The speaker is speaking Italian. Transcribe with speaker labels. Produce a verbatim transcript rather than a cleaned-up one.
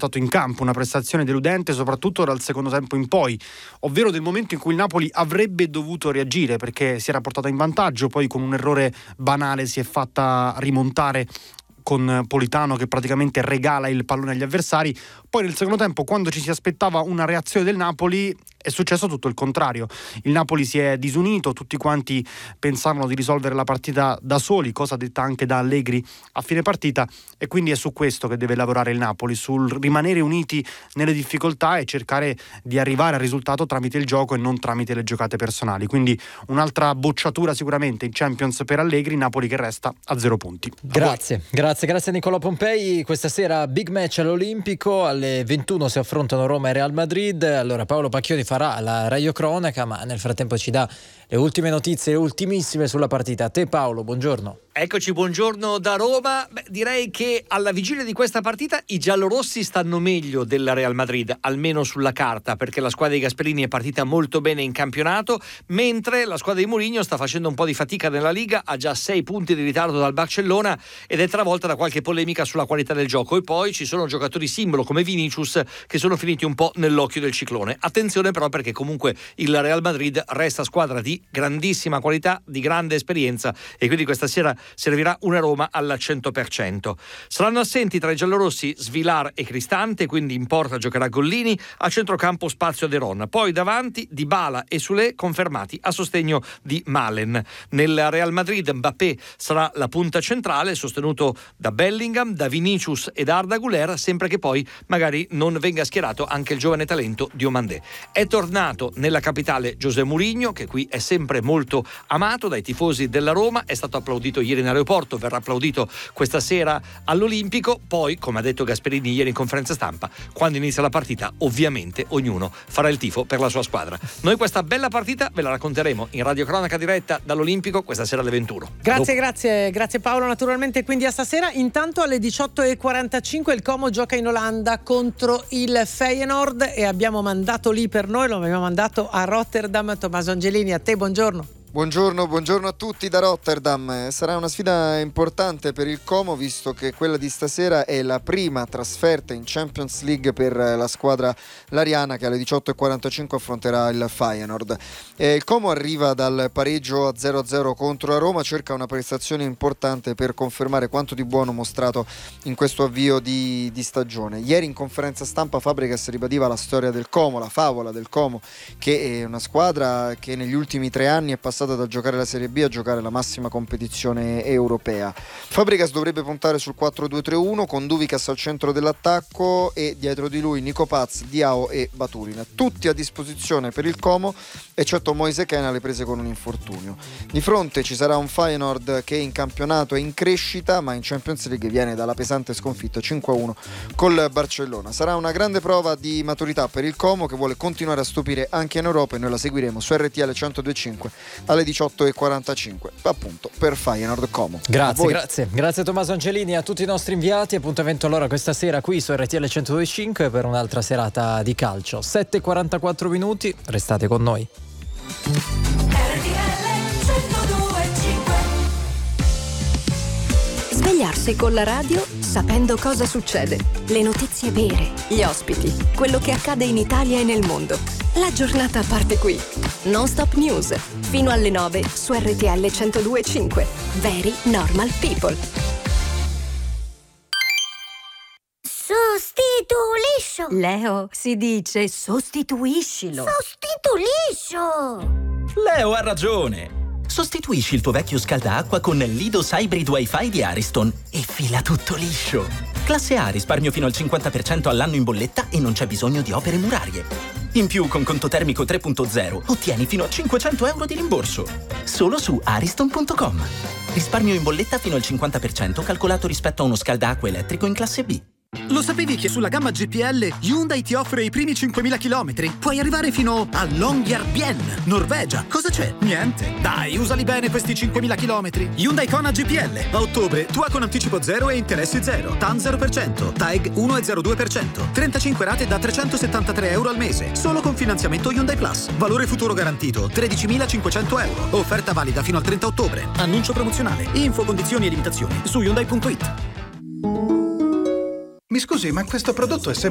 Speaker 1: portato in campo, una prestazione deludente soprattutto dal secondo tempo in poi, ovvero del momento in cui il Napoli avrebbe dovuto reagire, perché si era portato in vantaggio, poi con un errore banale si è fatta rimontare con Politano che praticamente regala il pallone agli avversari. Poi nel secondo tempo, quando ci si aspettava una reazione del Napoli, è successo tutto il contrario. Il Napoli si è disunito, tutti quanti pensavano di risolvere la partita da soli, cosa detta anche da Allegri a fine partita, e quindi è su questo che deve lavorare il Napoli, sul rimanere uniti nelle difficoltà e cercare di arrivare al risultato tramite il gioco e non tramite le giocate personali. Quindi un'altra bocciatura sicuramente in Champions per Allegri, Napoli che resta a zero punti.
Speaker 2: Grazie, grazie, grazie a Nicolò Pompei. Questa sera big match all'Olimpico, alle ventuno si affrontano Roma e Real Madrid. Allora Paolo Pacchioni farà la radiocronaca, ma nel frattempo ci dà le ultime notizie, le ultimissime sulla partita. A te Paolo, buongiorno.
Speaker 3: Eccoci, buongiorno da Roma. Beh, direi che alla vigilia di questa partita i giallorossi stanno meglio della Real Madrid, almeno sulla carta, perché la squadra di Gasperini è partita molto bene in campionato, mentre la squadra di Mourinho sta facendo un po' di fatica nella Liga, ha già sei punti di ritardo dal Barcellona ed è travolta da qualche polemica sulla qualità del gioco. E poi ci sono giocatori simbolo come Vinicius che sono finiti un po' nell'occhio del ciclone. Attenzione però, perché comunque il Real Madrid resta squadra di grandissima qualità, di grande esperienza, e quindi questa sera servirà una Roma al cento per cento. Saranno assenti tra i giallorossi Svilar e Cristante, quindi in porta giocherà Gollini, a centrocampo spazio Deron, poi davanti Dybala e Soulé confermati a sostegno di Malen. Nel Real Madrid Mbappé sarà la punta centrale, sostenuto da Bellingham, da Vinicius e da Arda Güler, sempre che poi magari non venga schierato anche il giovane talento Diomandé. È tornato nella capitale José Mourinho, che qui è sempre molto amato dai tifosi della Roma, è stato applaudito ieri in aeroporto, verrà applaudito questa sera all'Olimpico. Poi, come ha detto Gasperini ieri in conferenza stampa, quando inizia la partita ovviamente ognuno farà il tifo per la sua squadra. Noi questa bella partita ve la racconteremo in radiocronaca diretta dall'Olimpico questa sera alle ventuno.
Speaker 4: Grazie, grazie, grazie Paolo. Naturalmente quindi a stasera. Intanto alle diciotto e quarantacinque il Como gioca in Olanda contro il Feyenoord e abbiamo mandato lì per noi, lo abbiamo mandato a Rotterdam. Tommaso Angelini, a te buongiorno.
Speaker 5: Buongiorno, buongiorno a tutti da Rotterdam. Sarà una sfida importante per il Como, visto che quella di stasera è la prima trasferta in Champions League per la squadra lariana, che alle diciotto e quarantacinque affronterà il Feyenoord. E il Como arriva dal pareggio a zero a zero contro la Roma, cerca una prestazione importante per confermare quanto di buono mostrato in questo avvio di, di stagione. Ieri in conferenza stampa Fabregas ribadiva la storia del Como, la favola del Como, che è una squadra che negli ultimi tre anni è passata da giocare la Serie B a giocare la massima competizione europea. Fabregas dovrebbe puntare sul quattro due tre uno con Duvikas al centro dell'attacco e dietro di lui Nico Paz, Diao e Baturin, tutti a disposizione per il Como eccetto Moise Kean alle prese con un infortunio. Di fronte ci sarà un Feyenoord che in campionato è in crescita, ma in Champions League viene dalla pesante sconfitta cinque a uno col Barcellona. Sarà una grande prova di maturità per il Como, che vuole continuare a stupire anche in Europa, e noi la seguiremo su R T L centodue e cinque alle diciotto e quarantacinque, appunto per Feyenoord Como.
Speaker 2: Grazie, grazie, grazie Tommaso Angelini, a tutti i nostri inviati. Appuntamento allora questa sera qui su R T L centodue e cinque per un'altra serata di calcio. sette e quarantaquattro minuti, restate con noi.
Speaker 6: Svegliarsi con la radio sapendo cosa succede, le notizie vere, gli ospiti, quello che accade in Italia e nel mondo. La giornata parte qui. Non Stop News, fino alle nove su R T L centodue e cinque. Very Normal People.
Speaker 7: Sostituliscio.
Speaker 6: Leo, si dice sostituiscilo.
Speaker 7: Sostituliscio.
Speaker 8: Leo ha ragione. Sostituisci il tuo vecchio scaldaacqua con l'Idos Hybrid Wi-Fi di Ariston e fila tutto liscio. Classe A, risparmio fino al cinquanta per cento all'anno in bolletta e non c'è bisogno di opere murarie. In più, con conto termico tre punto zero, ottieni fino a cinquecento euro di rimborso. Solo su ariston punto com. Risparmio in bolletta fino al cinquanta per cento calcolato rispetto a uno scaldaacqua elettrico in classe B.
Speaker 9: Lo sapevi che sulla gamma G P L Hyundai ti offre i primi cinquemila chilometri? Puoi arrivare fino a Longyearbyen, Norvegia. Cosa c'è? Niente. Dai, usali bene questi cinquemila chilometri. Hyundai Kona G P L. A ottobre, tua con anticipo zero e interessi zero. T A N zero per cento. T A E G uno virgola zero due per cento. trentacinque rate da trecentosettantatré euro al mese. Solo con finanziamento Hyundai Plus. Valore futuro garantito tredicimilacinquecento euro. Offerta valida fino al trenta ottobre. Annuncio promozionale. Info, condizioni e limitazioni su Hyundai punto it.
Speaker 10: Mi scusi, ma questo prodotto è sempre